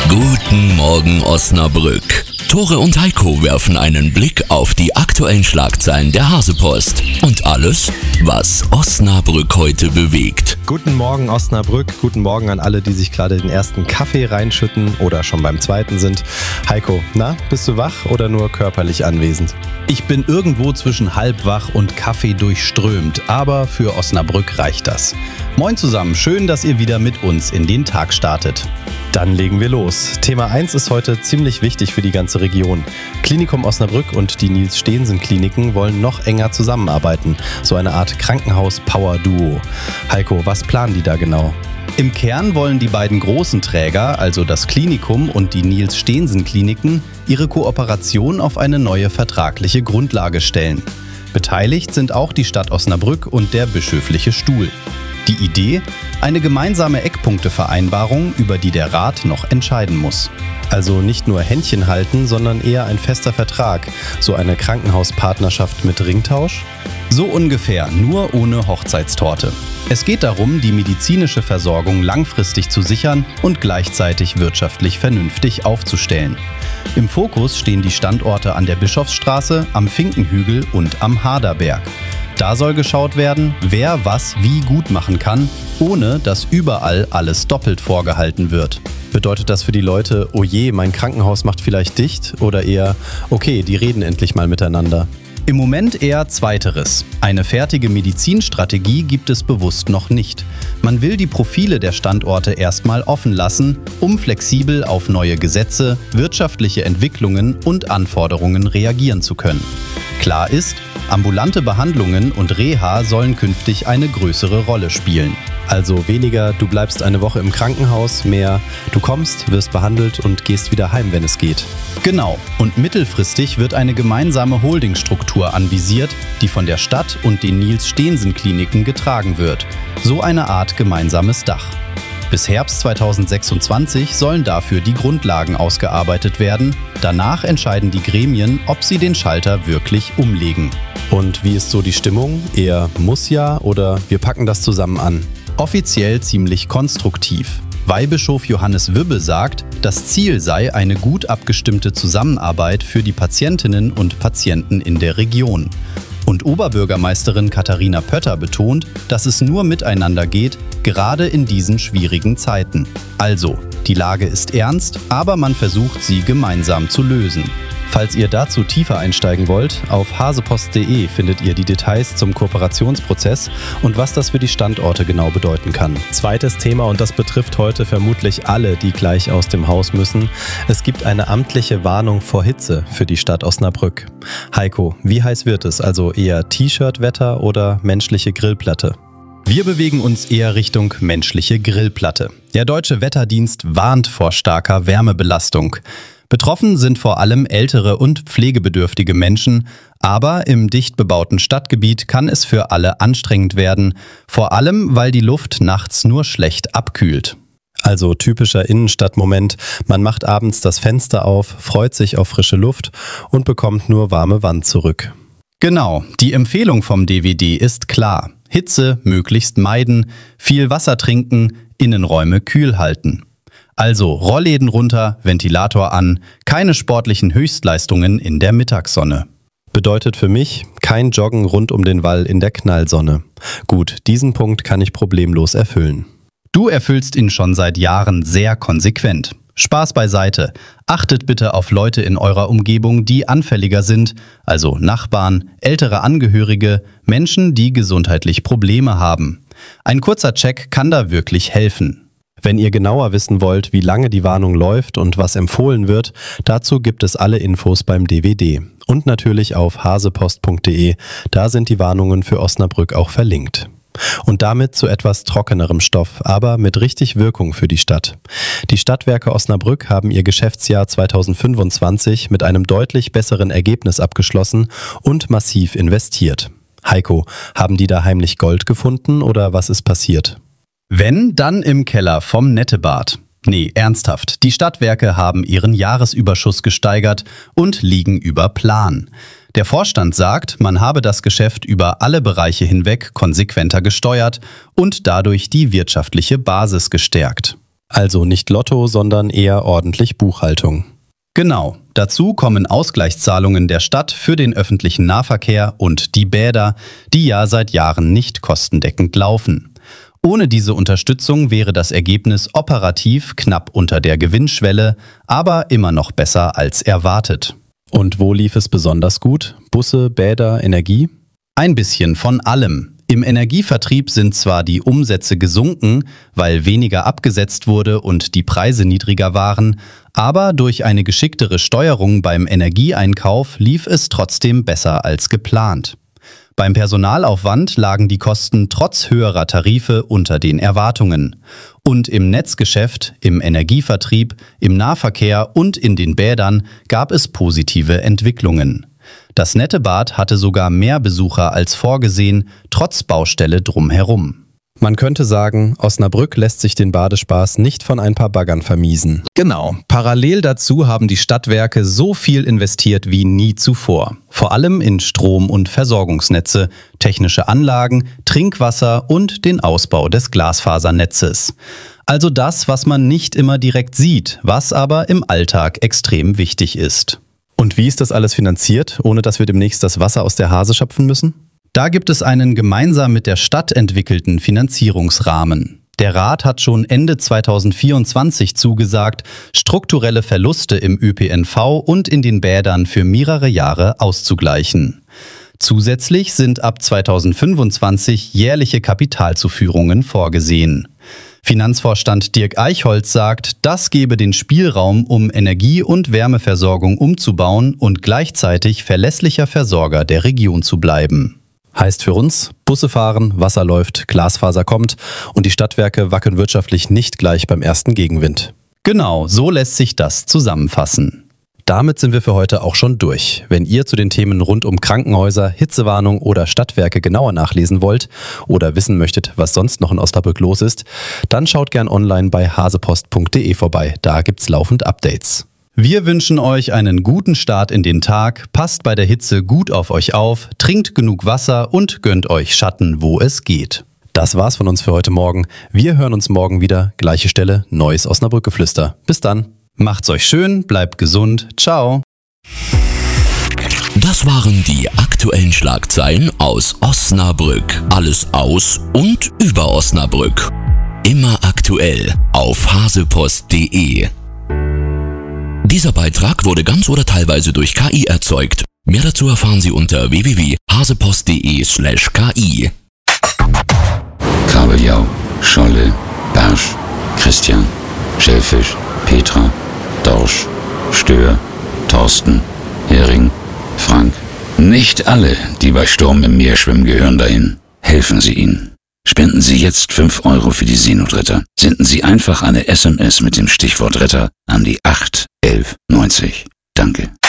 Guten Morgen Osnabrück. Tore und Heiko werfen einen Blick auf die aktuellen Schlagzeilen der Hasepost und alles, was Osnabrück heute bewegt. Guten Morgen Osnabrück, guten Morgen an alle, die sich gerade den ersten Kaffee reinschütten oder schon beim zweiten sind. Heiko, na, bist du wach oder nur körperlich anwesend? Ich bin irgendwo zwischen halb wach und Kaffee durchströmt, aber für Osnabrück reicht das. Moin zusammen, schön, dass ihr wieder mit uns in den Tag startet. Dann legen wir los. Thema 1 ist heute ziemlich wichtig für die ganze Region. Klinikum Osnabrück und die Niels-Steensen-Kliniken wollen noch enger zusammenarbeiten. So eine Art Krankenhaus-Power-Duo. Heiko, was planen die da genau? Im Kern wollen die beiden großen Träger, also das Klinikum und die Niels-Steensen-Kliniken, ihre Kooperation auf eine neue vertragliche Grundlage stellen. Beteiligt sind auch die Stadt Osnabrück und der bischöfliche Stuhl. Die Idee? Eine gemeinsame Eckpunktevereinbarung, über die der Rat noch entscheiden muss. Also nicht nur Händchen halten, sondern eher ein fester Vertrag. So eine Krankenhauspartnerschaft mit Ringtausch? So ungefähr, nur ohne Hochzeitstorte. Es geht darum, die medizinische Versorgung langfristig zu sichern und gleichzeitig wirtschaftlich vernünftig aufzustellen. Im Fokus stehen die Standorte an der Bischofsstraße, am Finkenhügel und am Haderberg. Da soll geschaut werden, wer was wie gut machen kann, ohne dass überall alles doppelt vorgehalten wird. Bedeutet das für die Leute, oh je, mein Krankenhaus macht vielleicht dicht? Oder eher, okay, die reden endlich mal miteinander? Im Moment eher Zweiteres. Eine fertige Medizinstrategie gibt es bewusst noch nicht. Man will die Profile der Standorte erstmal offen lassen, um flexibel auf neue Gesetze, wirtschaftliche Entwicklungen und Anforderungen reagieren zu können. Klar ist, ambulante Behandlungen und Reha sollen künftig eine größere Rolle spielen. Also weniger, du bleibst eine Woche im Krankenhaus, mehr, du kommst, wirst behandelt und gehst wieder heim, wenn es geht. Genau, und mittelfristig wird eine gemeinsame Holdingstruktur anvisiert, die von der Stadt und den Niels-Steensen-Kliniken getragen wird. So eine Art gemeinsames Dach. Bis Herbst 2026 sollen dafür die Grundlagen ausgearbeitet werden. Danach entscheiden die Gremien, ob sie den Schalter wirklich umlegen. Und wie ist so die Stimmung? Eher muss ja oder wir packen das zusammen an? Offiziell ziemlich konstruktiv. Weihbischof Johannes Wübbe sagt, das Ziel sei eine gut abgestimmte Zusammenarbeit für die Patientinnen und Patienten in der Region. Und Oberbürgermeisterin Katharina Pötter betont, dass es nur miteinander geht, gerade in diesen schwierigen Zeiten. Also, die Lage ist ernst, aber man versucht, sie gemeinsam zu lösen. Falls ihr dazu tiefer einsteigen wollt, auf hasepost.de findet ihr die Details zum Kooperationsprozess und was das für die Standorte genau bedeuten kann. Zweites Thema, und das betrifft heute vermutlich alle, die gleich aus dem Haus müssen. Es gibt eine amtliche Warnung vor Hitze für die Stadt Osnabrück. Heiko, wie heiß wird es? Also eher T-Shirt-Wetter oder menschliche Grillplatte? Wir bewegen uns eher Richtung menschliche Grillplatte. Der Deutsche Wetterdienst warnt vor starker Wärmebelastung. Betroffen sind vor allem ältere und pflegebedürftige Menschen, aber im dicht bebauten Stadtgebiet kann es für alle anstrengend werden, vor allem weil die Luft nachts nur schlecht abkühlt. Also typischer Innenstadtmoment, man macht abends das Fenster auf, freut sich auf frische Luft und bekommt nur warme Wand zurück. Genau, die Empfehlung vom DWD ist klar. Hitze möglichst meiden, viel Wasser trinken, Innenräume kühl halten. Also Rollläden runter, Ventilator an, keine sportlichen Höchstleistungen in der Mittagssonne. Bedeutet für mich, kein Joggen rund um den Wall in der Knallsonne. Gut, diesen Punkt kann ich problemlos erfüllen. Du erfüllst ihn schon seit Jahren sehr konsequent. Spaß beiseite. Achtet bitte auf Leute in eurer Umgebung, die anfälliger sind, also Nachbarn, ältere Angehörige, Menschen, die gesundheitlich Probleme haben. Ein kurzer Check kann da wirklich helfen. Wenn ihr genauer wissen wollt, wie lange die Warnung läuft und was empfohlen wird, dazu gibt es alle Infos beim DWD. Und natürlich auf hasepost.de, da sind die Warnungen für Osnabrück auch verlinkt. Und damit zu etwas trockenerem Stoff, aber mit richtig Wirkung für die Stadt. Die Stadtwerke Osnabrück haben ihr Geschäftsjahr 2025 mit einem deutlich besseren Ergebnis abgeschlossen und massiv investiert. Heiko, haben die da heimlich Gold gefunden oder was ist passiert? Wenn, dann im Keller vom Nettebad. Nee, ernsthaft, die Stadtwerke haben ihren Jahresüberschuss gesteigert und liegen über Plan. Der Vorstand sagt, man habe das Geschäft über alle Bereiche hinweg konsequenter gesteuert und dadurch die wirtschaftliche Basis gestärkt. Also nicht Lotto, sondern eher ordentlich Buchhaltung. Genau, dazu kommen Ausgleichszahlungen der Stadt für den öffentlichen Nahverkehr und die Bäder, die ja seit Jahren nicht kostendeckend laufen. Ohne diese Unterstützung wäre das Ergebnis operativ knapp unter der Gewinnschwelle, aber immer noch besser als erwartet. Und wo lief es besonders gut? Busse, Bäder, Energie? Ein bisschen von allem. Im Energievertrieb sind zwar die Umsätze gesunken, weil weniger abgesetzt wurde und die Preise niedriger waren, aber durch eine geschicktere Steuerung beim Energieeinkauf lief es trotzdem besser als geplant. Beim Personalaufwand lagen die Kosten trotz höherer Tarife unter den Erwartungen. Und im Netzgeschäft, im Energievertrieb, im Nahverkehr und in den Bädern gab es positive Entwicklungen. Das Nettebad hatte sogar mehr Besucher als vorgesehen, trotz Baustelle drumherum. Man könnte sagen, Osnabrück lässt sich den Badespaß nicht von ein paar Baggern vermiesen. Genau. Parallel dazu haben die Stadtwerke so viel investiert wie nie zuvor. Vor allem in Strom- und Versorgungsnetze, technische Anlagen, Trinkwasser und den Ausbau des Glasfasernetzes. Also das, was man nicht immer direkt sieht, was aber im Alltag extrem wichtig ist. Und wie ist das alles finanziert, ohne dass wir demnächst das Wasser aus der Hase schöpfen müssen? Da gibt es einen gemeinsam mit der Stadt entwickelten Finanzierungsrahmen. Der Rat hat schon Ende 2024 zugesagt, strukturelle Verluste im ÖPNV und in den Bädern für mehrere Jahre auszugleichen. Zusätzlich sind ab 2025 jährliche Kapitalzuführungen vorgesehen. Finanzvorstand Dirk Eichholz sagt, das gebe den Spielraum, um Energie- und Wärmeversorgung umzubauen und gleichzeitig verlässlicher Versorger der Region zu bleiben. Heißt für uns, Busse fahren, Wasser läuft, Glasfaser kommt und die Stadtwerke wackeln wirtschaftlich nicht gleich beim ersten Gegenwind. Genau, so lässt sich das zusammenfassen. Damit sind wir für heute auch schon durch. Wenn ihr zu den Themen rund um Krankenhäuser, Hitzewarnung oder Stadtwerke genauer nachlesen wollt oder wissen möchtet, was sonst noch in Osnabrück los ist, dann schaut gern online bei hasepost.de vorbei. Da gibt's laufend Updates. Wir wünschen euch einen guten Start in den Tag, passt bei der Hitze gut auf euch auf, trinkt genug Wasser und gönnt euch Schatten, wo es geht. Das war's von uns für heute Morgen. Wir hören uns morgen wieder. Gleiche Stelle, neues Osnabrück-Geflüster. Bis dann. Macht's euch schön, bleibt gesund. Ciao. Das waren die aktuellen Schlagzeilen aus Osnabrück. Alles aus und über Osnabrück. Immer aktuell auf hasepost.de. Dieser Beitrag wurde ganz oder teilweise durch KI erzeugt. Mehr dazu erfahren Sie unter www.hasepost.de/KI. Kabeljau, Scholle, Barsch, Christian, Schellfisch, Petra, Dorsch, Stör, Thorsten, Hering, Frank. Nicht alle, die bei Sturm im Meer schwimmen, gehören dahin. Helfen Sie ihnen. Spenden Sie jetzt 5 € für die Seenotretter. Senden Sie einfach eine SMS mit dem Stichwort Retter an die 81190. Danke.